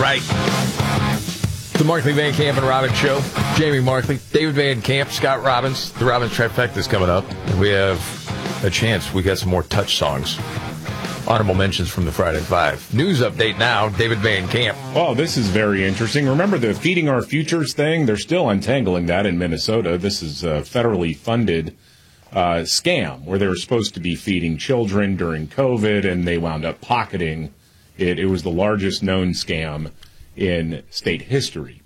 Right. The Markley, Van Camp, and Robbins Show. Jamie Markley, David Van Camp, Scott Robbins. The Robbins Trifecta is coming up. And we have a chance. We got some more touch songs. Honorable mentions from the Friday Five. News update now, David Van Camp. Oh, this is very interesting. Remember the Feeding Our Futures thing? They're still untangling that in Minnesota. This is a federally funded scam where they were supposed to be feeding children during COVID, and they wound up pocketing it. It was the largest known scam in state history.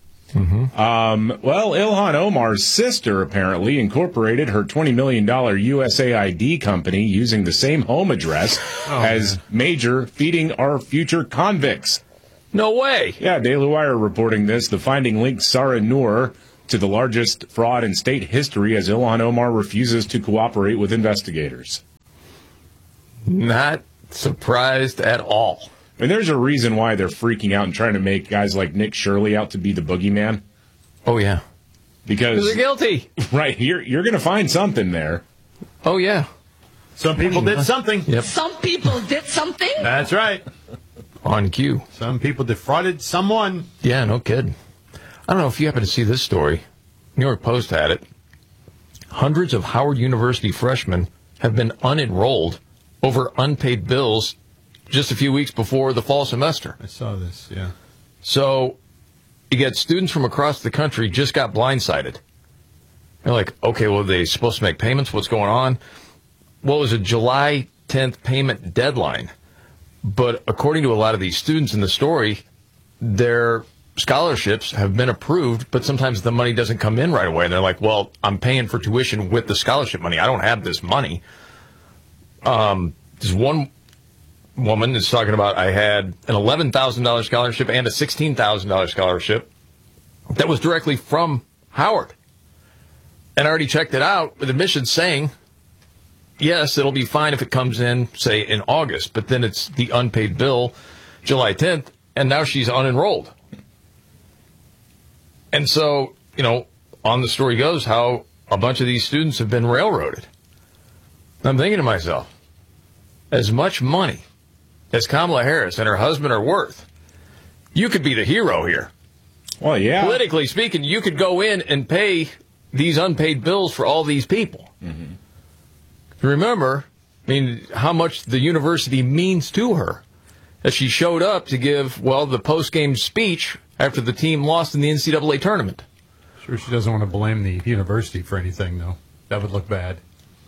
Well, Ilhan Omar's sister apparently incorporated her $20 million USAID company using the same home address as major Feeding Our Future convicts. No way. Yeah, Daily Wire reporting this. The finding links Sarah Noor to the largest fraud in state history as Ilhan Omar refuses to cooperate with investigators. Not surprised at all. And there's a reason why they're freaking out and trying to make guys like Nick Shirley out to be the boogeyman. Oh, yeah. Because they're guilty. Right, you're going to find something there. Oh, yeah. Some people did something. Yep. Some people did something? That's right. On cue. Some people defrauded someone. Yeah, no kidding. I don't know if you happen to see this story. New York Post had it. Hundreds of Howard University freshmen have been unenrolled over unpaid bills just a few weeks before the fall semester. I saw this, yeah. So you get students from across the country just got blindsided. They're like, okay, well, are they supposed to make payments? What's going on? Well, it was a July 10th payment deadline. But according to a lot of these students in the story, their scholarships have been approved, but sometimes the money doesn't come in right away. And they're like, well, I'm paying for tuition with the scholarship money. I don't have this money. There's one woman is talking about, I had an $11,000 scholarship and a $16,000 scholarship that was directly from Howard. And I already checked it out with admissions saying, yes, it'll be fine if it comes in, say, in August. But then it's the unpaid bill, July 10th, and now she's unenrolled. And so, on the story goes how a bunch of these students have been railroaded. I'm thinking to myself, as much money as Kamala Harris and her husband are worth, you could be the hero here. Well, yeah. Politically speaking, you could go in and pay these unpaid bills for all these people. Remember, how much the university means to her. As she showed up to give, the post-game speech after the team lost in the NCAA tournament. Sure she doesn't want to blame the university for anything, though. That would look bad.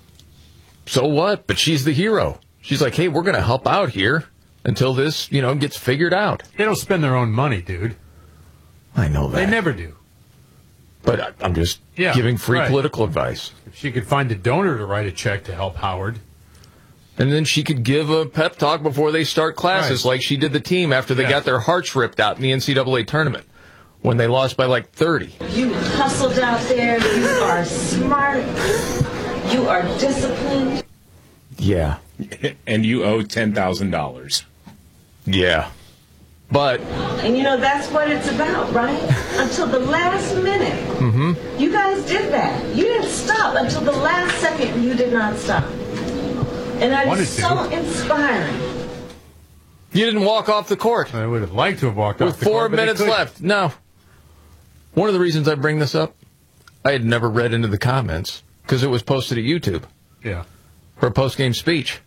So what? But she's the hero. She's like, hey, we're going to help out here until this, gets figured out. They don't spend their own money, dude. I know that. They never do. But I'm just giving free political advice. If she could find a donor to write a check to help Howard. And then she could give a pep talk before they start classes like she did the team after they got their hearts ripped out in the NCAA tournament when they lost by 30. You hustled out there. You are smart. You are disciplined. Yeah. And you owe $10,000. Yeah. But... And that's what it's about, right? Until the last minute. You guys did that. You didn't stop until the last second. You did not stop. And that is so inspiring. You didn't walk off the court. I would have liked to have walked off the court. With 4 minutes left. No. One of the reasons I bring this up, I had never read into the comments because it was posted at YouTube. Yeah. Her post-game speech.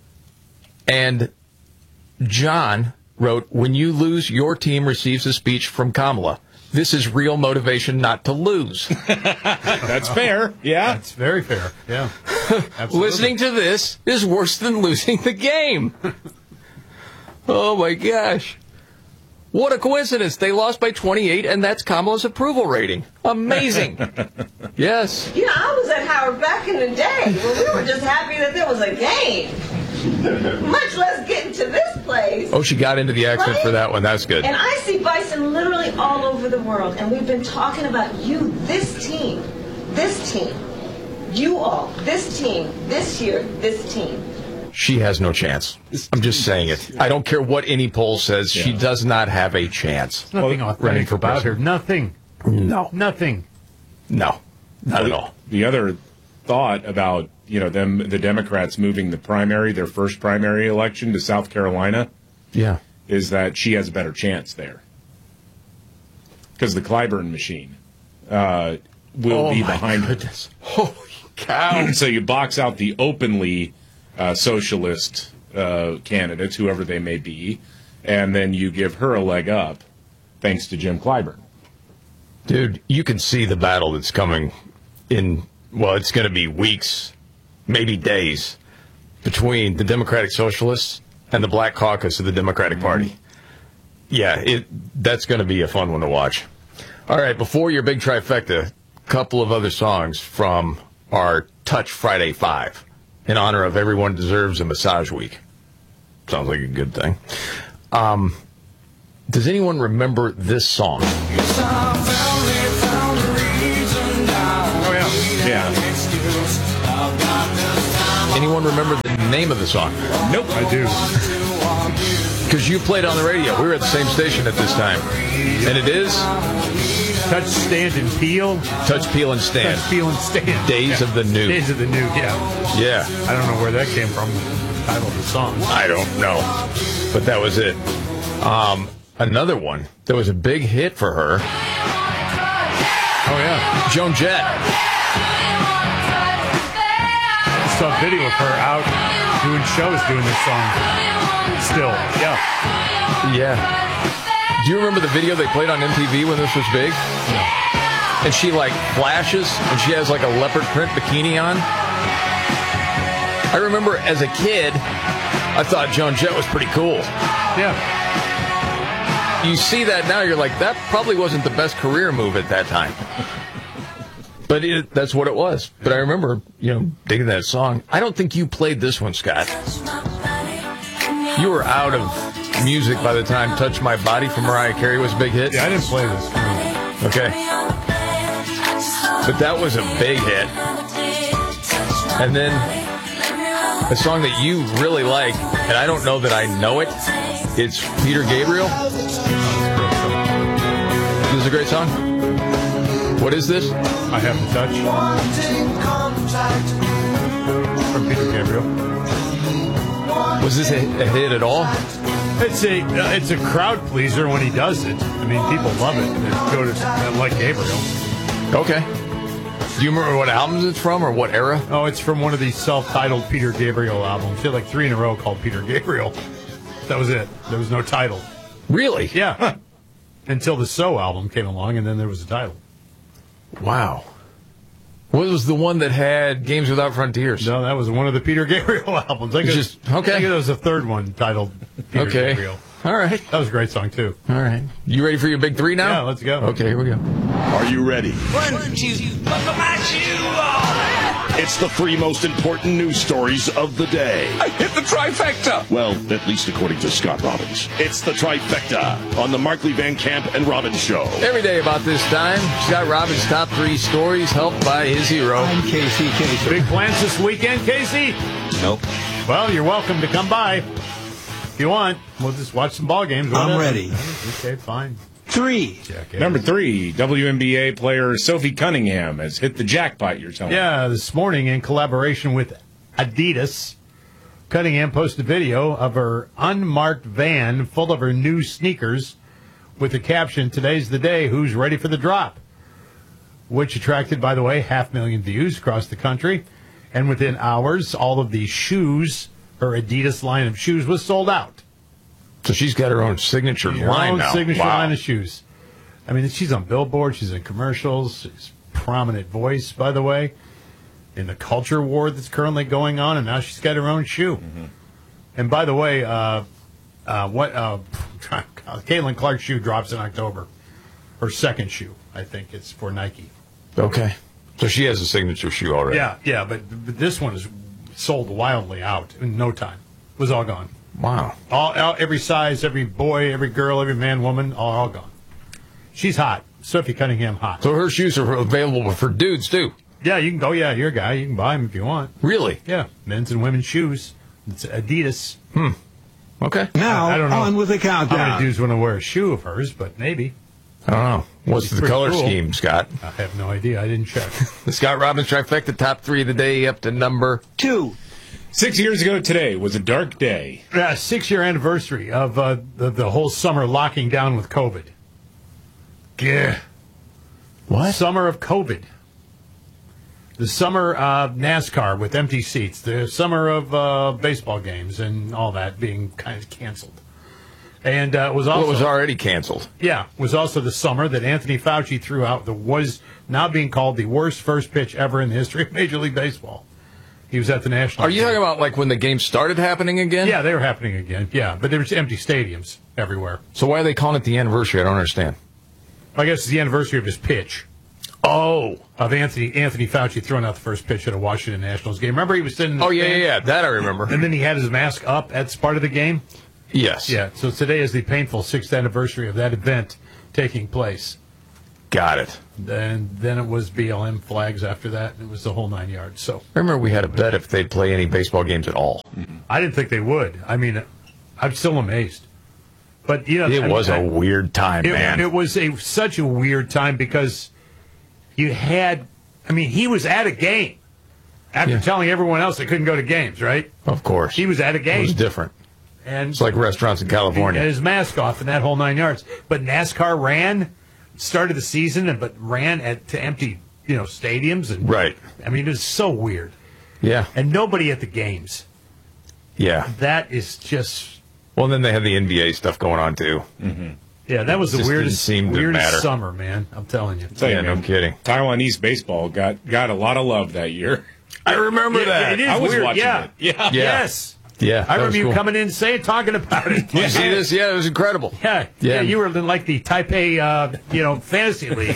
And John wrote, when you lose, your team receives a speech from Kamala. This is real motivation not to lose. That's fair. Yeah. That's very fair. Yeah. Absolutely. Listening to this is worse than losing the game. Oh, my gosh. What a coincidence. They lost by 28, and that's Kamala's approval rating. Amazing. Yes. I was at Howard back in the day when we were just happy that there was a game. Much less getting to this place. Oh, she got into the accent for that one. That's good. And I see Bison literally all over the world, and we've been talking about you, this team, you all, this team, this year, this team. She has no chance. I'm just saying it. I don't care what any poll says. Yeah. She does not have a chance. There's nothing authentic about her. Nothing. No. Nothing. No. Not at all. The other thought about, the Democrats moving their first primary election to South Carolina, is that she has a better chance there. because the Clyburn machine will be behind her. Holy cow. So you box out the openly socialist candidates, whoever they may be, and then you give her a leg up thanks to Jim Clyburn. Dude, you can see the battle that's coming in, well, it's going to be weeks, maybe days, between the Democratic Socialists and the Black Caucus of the Democratic Party. Yeah, that's going to be a fun one to watch. All right, before your big trifecta, a couple of other songs from our Touch Friday 5 in honor of Everyone Deserves a Massage Week. Sounds like a good thing. Does anyone remember this song? Oh, yeah. Anyone remember the name of the song? Nope. I do. Because you played on the radio. We were at the same station at this time. And it is Touch, Stand, and Peel. Touch, Peel, and Stand. Touch, Peel, and Stand. Days of the New. Days of the New, yeah. Yeah. I don't know where that came from, the title of the song. I don't know. But that was it. Another one that was a big hit for her. Oh, yeah. Joan Jett. I saw a video of her out doing shows doing this song. Still, yeah. Yeah. Do you remember the video they played on MTV when this was big? No. And she, like, flashes, and she has, like, a leopard print bikini on. I remember as a kid, I thought Joan Jett was pretty cool. Yeah. You see that now, you're like, that probably wasn't the best career move at that time. But that's what it was. But I remember, digging that song. I don't think you played this one, Scott. You were out of music by the time Touch My Body from Mariah Carey was a big hit. Yeah, I didn't play this. Okay. But that was a big hit. And then a song that you really like, and I don't know that I know it, it's Peter Gabriel. This is a great song. What is this? I Haven't Touched. From Peter Gabriel. Was this a hit at all? It's a crowd pleaser when he does it. I mean, people love it. They go to like Gabriel. Okay. Do you remember what albums it's from or what era? Oh, it's from one of these self-titled Peter Gabriel albums. She had like 3 in a row called Peter Gabriel. That was it. There was no title. Really? Yeah. Until the So album came along, and then there was a title. Wow. What was the one that had Games Without Frontiers? No, that was one of the Peter Gabriel albums. I think there was a third one titled Peter Gabriel. All right. That was a great song, too. All right. You ready for your big 3 now? Yeah, let's go. Okay, here we go. Are you ready? 1, 2, buckle my shoe on. It's the 3 most important news stories of the day. I hit the trifecta. Well, at least according to Scott Robbins. It's the trifecta on the Markley Van Camp and Robbins Show. Every day about this time, Scott Robbins' top 3 stories helped by his hero. I'm Casey Kasem. Big plans this weekend, Casey? Nope. Well, you're welcome to come by. If you want, we'll just watch some ball games. I'm ready. Okay, fine. 3. Number 3, WNBA player Sophie Cunningham has hit the jackpot, you're telling me. Yeah, this morning in collaboration with Adidas, Cunningham posted a video of her unmarked van full of her new sneakers with the caption, "Today's the day, who's ready for the drop?" Which attracted, by the way, 500,000 views across the country. And within hours, all of these shoes, her Adidas line of shoes, was sold out. So she's got her own signature line now. Signature Wow. line of shoes. I mean, she's on Billboard. She's in commercials. She's a prominent voice, by the way, in the culture war that's currently going on. And now she's got her own shoe. Mm-hmm. And by the way, Caitlin Clark's shoe drops in October. Her second shoe, I think it's for Nike. Okay. So she has a signature shoe already. Yeah, but this one is sold wildly out in no time. It was all gone. Wow. All every size, every boy, every girl, every man, woman, all gone. She's hot. Sophie Cunningham hot. So her shoes are available for dudes, too? Yeah, you can go. Yeah, you're a guy. You can buy them if you want. Really? Yeah, men's and women's shoes. It's Adidas. Okay. Now, I don't know on with the how countdown. many dudes want to wear a shoe of hers, but maybe. I don't know. What's the Pretty color cool. scheme, Scott? I have no idea. I didn't check. The Scott Robbins trifecta, top 3 of the day, up to number 2. 6 years ago today was a dark day. Yeah, 6-year anniversary of the whole summer locking down with COVID. Yeah. What? Summer of COVID. The summer of NASCAR with empty seats. The summer of baseball games and all that being kind of canceled. And it was also... Well, it was already canceled. Yeah, was also the summer that Anthony Fauci threw out the was now being called the worst first pitch ever in the history of Major League Baseball. He was at the National. Are you talking about like when the games started happening again? Yeah, they were happening again. Yeah, but there was empty stadiums everywhere. So why are they calling it the anniversary? I don't understand. I guess it's the anniversary of his pitch. Oh. Of Anthony Fauci throwing out the first pitch at a Washington Nationals game. Remember he was sitting in the Oh, yeah, stands? yeah, that I remember. And then he had his mask up at part of the game? Yes. Yeah, so today is the painful 6th anniversary of that event taking place. Got it. And then it was BLM flags after that, and it was the whole 9 yards. So I remember we had a bet if they'd play any baseball games at all. I didn't think they would. I mean, I'm still amazed. But you know, It was a weird time, man. It was such a weird time because you had. I mean, he was at a game after telling everyone else they couldn't go to games, right? Of course. He was at a game. It was different. And It's like restaurants in he had California. his mask off and that whole 9 yards. But NASCAR started the season, but ran to empty, stadiums and Right. I mean, it was so weird. Yeah. And nobody at the games. Yeah. That is just. Well, then they had the NBA stuff going on, too. Yeah, that was the Just didn't weirdest, seem to matter. summer, man. I'm telling you. Tell you, Yeah, no man, kidding. Taiwanese baseball got a lot of love that year. I remember that. It is I was weird. watching Yeah. it. Yeah. Yes. Yeah. I that was remember you cool. coming in talking about it. Did you see this? Yeah, it was incredible. Yeah, you were in like the Taipei, fantasy league.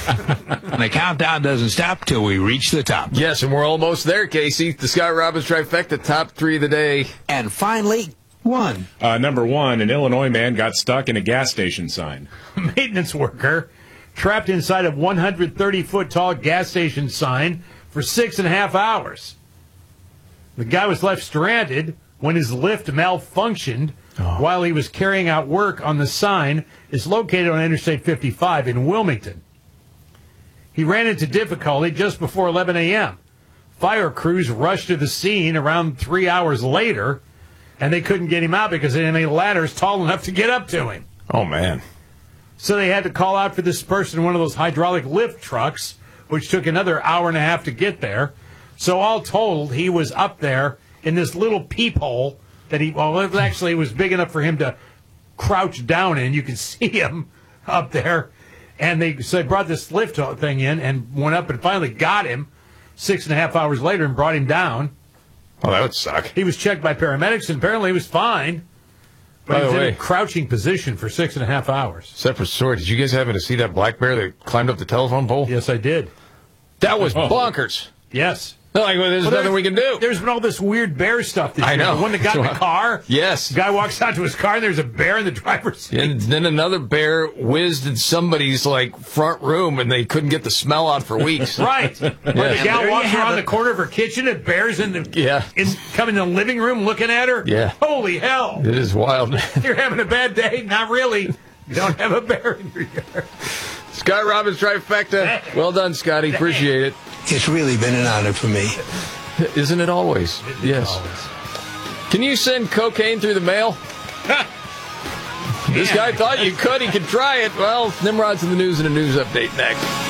And the countdown doesn't stop till we reach the top. Yes, and we're almost there, Casey. The Scott Robbins trifecta, top 3 of the day. And finally, one. Number one, an Illinois man got stuck in a gas station sign. Maintenance worker trapped inside a 130-foot tall gas station sign for 6.5 hours. The guy was left stranded when his lift malfunctioned while he was carrying out work on the sign. It's located on Interstate 55 in Wilmington. He ran into difficulty just before 11 a.m. Fire crews rushed to the scene around 3 hours later, and they couldn't get him out because they didn't have any ladders tall enough to get up to him. Oh, man. So they had to call out for this person in one of those hydraulic lift trucks, which took another hour and a half to get there. So all told, he was up there in this little peephole that it was big enough for him to crouch down in. You could see him up there. And they brought this lift thing in and went up and finally got him 6.5 hours later and brought him down. Oh, that would suck. He was checked by paramedics and apparently he was fine. But By he the was in way- a crouching position for 6.5 hours. Separate story. Did you guys happen to see that black bear that climbed up the telephone pole? Yes, I did. That was bonkers. Yes. Like, well, there's nothing we can do. There's been all this weird bear stuff this I year. know. The one that got in the car. Yes. The guy walks out to his car and there's a bear in the driver's seat. And then another bear whizzed in somebody's front room, and they couldn't get the smell out for weeks. Right. But the There gal you walks have around it. the corner of her kitchen and bears in the Yeah. coming in the living room looking at her. Yeah. Holy hell. It is wild, man. You're having a bad day? Not really. You don't have a bear in your yard. Scott Robbins trifecta. Well done, Scotty. Appreciate it. It's really been an honor for me. Isn't it always? Yes. Can you send cocaine through the mail? This guy thought you could. He could try it. Well, Nimrod's in the news and a news update next.